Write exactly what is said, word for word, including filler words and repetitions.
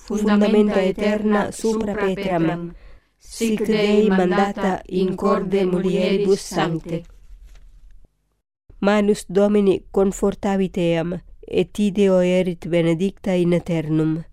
fundamenta aeterna supra Petram, sic Dei mandata in corde mulieribus sancte. Manus Domini confortavit eam, et ideo erit benedicta in aeternum.